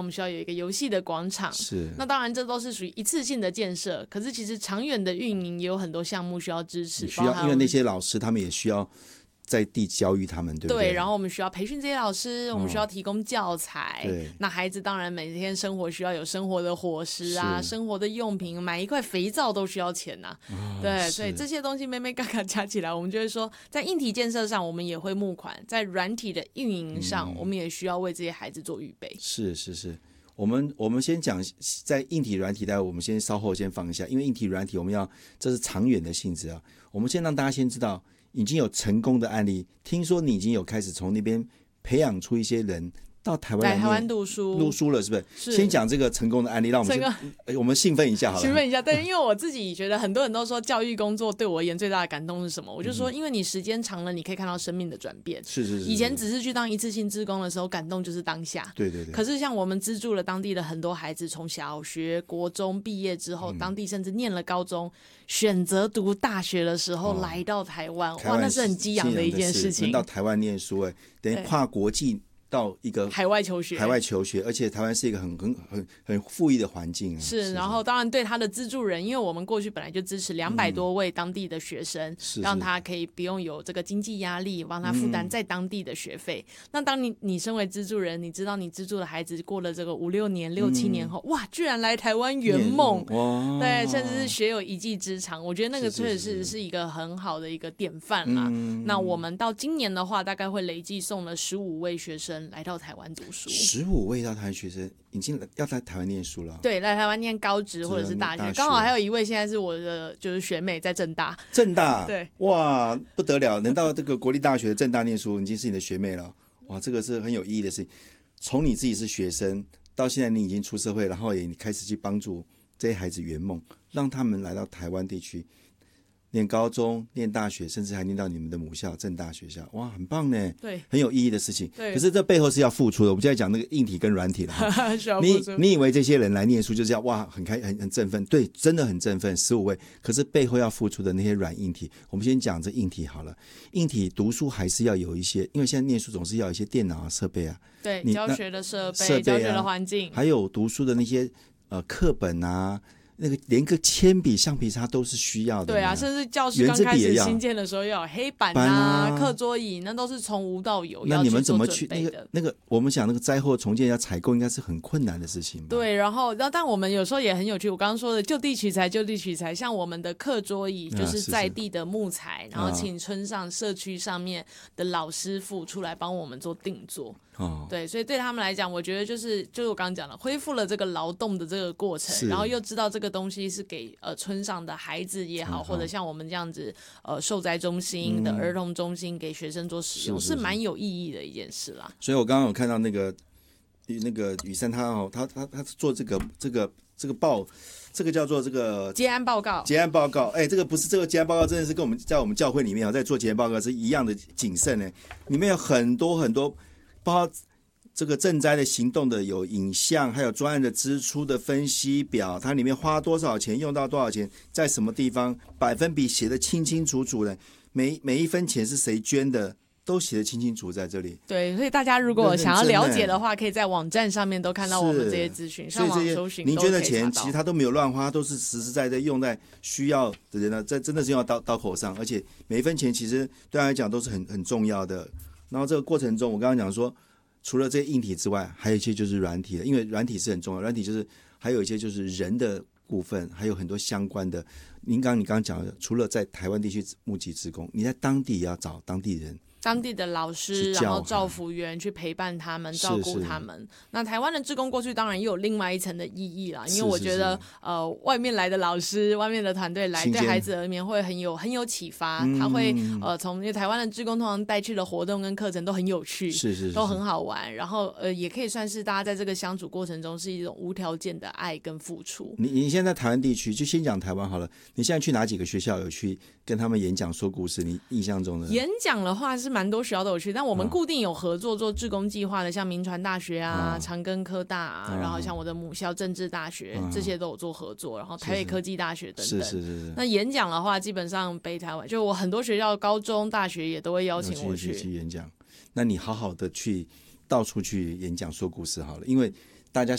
们需要有一个游戏的广场。 是， 那当然这都是属于一次性的建设，可是其实长远的运营也有很多项目需要支持， 需要，因为那些老师他们也需要在地教育他们，对不对？ 对，然后我们需要培训这些老师，我们需要提供教材。 对， 那孩子当然每天生活需要有生活的伙食啊，生活的用品，买一块肥皂都需要钱啊。对，所以这些东西妹妹嘎嘎加起来，我们就会说，在硬体建设上我们也会募款，在软体的运营上，我们也需要为这些孩子做预备。 是。我们先讲在硬体软体，待会我们先稍后先放一下，因为硬体软体这是长远的性质啊。我们先让大家先知道已经有成功的案例，听说你已经有开始从那边培养出一些人到台湾来台湾读书了，是不是？先讲这个成功的案例，让我们兴奋一下好了。 兴奋一下，对，因为我自己觉得很多人都说教育工作对我而言最大的感动是什么？我就说，因为你时间长了，你可以看到生命的转变。 是。 以前只是去当一次性志工的时候，感动就是当下。 对。 可是像我们资助了当地的很多孩子，从小学、国中毕业之后，当地甚至念了高中，选择读大学的时候来到台湾，哇，那是很激昂的一件事情。 能到台湾念书，等于跨国际。到一个海外求学， 而且台湾是一个很富裕的环境啊。 是，然后当然对他的资助人，因为我们过去本来就支持200多位当地的学生，让他可以不用有这个经济压力，帮他负担在当地的学费。那当你身为资助人，你知道你资助的孩子过了这个5、6年、6、7年后，哇，居然来台湾圆梦，对，甚至是学有一技之长。我觉得那个确实是一个很好的一个典范啦。那我们到今年的话，大概会累计送了15位学生来到台湾读书 ，15位到台湾学生已经要在台湾念书了。 对，来台湾念高职或者是大学，刚好还有一位现在是我的就是学妹在政大。对， 哇，不得了，能到这个国立大学的政大念书，已经是你的学妹了。哇，这个是很有意义的事情。从你自己是学生到现在你已经出社会，然后也开始去帮助这些孩子圆梦，让他们来到台湾地区。念高中、念大学，甚至还念到你们的母校政大学校，哇，很棒呢！ 对， 很有意义的事情。可是这背后是要付出的。我们现在讲那个硬体跟软体了。你以为这些人来念书就是要哇很振奋？对，真的很振奋，15位。可是背后要付出的那些软硬体，我们先讲这硬体好了。硬体读书还是要有一些，因为现在念书总是要有一些电脑啊、设备啊， 对，教学的设备、教学的环境， 还有读书的那些课本啊。那个连个铅笔、橡皮擦都是需要的。 对啊，甚至教室刚开始新建的时候要有黑板啊、课桌椅，那都是从无到有。 那你们怎么去那个？我们想那个灾后重建要采购，应该是很困难的事情吧？ 对，然后但我们有时候也很有趣。我刚刚说的就地取材，像我们的课桌椅就是在地的木材，然后请村上社区上面的老师傅出来帮我们做定做。对，所以对他们来讲，我觉得就是我刚刚讲了，恢复了这个劳动的这个过程，然后又知道这个东西是给村上的孩子也好，或者像我们这样子受灾中心的儿童中心给学生做使用，是蛮有意义的一件事啦。 所以我刚刚有看到那个雨珊他做这个报。这个叫做这个结案报告， 这个不是这个结案报告，真的是跟我们在我们教会里面在做结案报告是一样的谨慎呢。里面有很多，包括这个赈灾的行动的有影像，还有专案的支出的分析表，它里面花多少钱，用到多少钱，在什么地方，百分比写得清清楚楚的，每一分钱是谁捐的。都写得清清楚在这里。 对，所以大家如果想要了解的话，可以在网站上面都看到我们这些资讯，上网搜寻。 您捐的钱其实他都没有乱花，都是实实在在用在需要的人呢，这真的是用到刀口上，而且每一分钱其实对他来讲都是很重要的。然后这个过程中，我刚刚讲说，除了这些硬体之外，还有一些就是软体的，因为软体是很重要，软体就是还有一些就是人的部分，还有很多相关的。你刚刚讲的，除了在台湾地区募集志工，你在当地也要找当地人。 当地的老师，然后照服员去陪伴他们，照顾他们。那台湾的志工过去当然也有另外一层的意义啦，因为我觉得外面来的老师、外面的团队来，对孩子而言会很有启发。他会因为台湾的志工通常带去的活动跟课程都很有趣，都很好玩。然后也可以算是大家在这个相处过程中是一种无条件的爱跟付出。 你现在在台湾地区，就先讲台湾好了。你现在去哪几个学校有去跟他们演讲说故事？你印象中的演讲的话是蛮多学校都有去，但我们固定有合作做志工计划的，像民传大学啊、长庚科大啊，然后像我的母校政治大学，这些都有做合作，然后台北科技大学等等。 是。 那演讲的话，基本上北台湾就我很多学校高中大学也都会邀请我去演讲。那你好好的去到处去演讲说故事好了，因为大家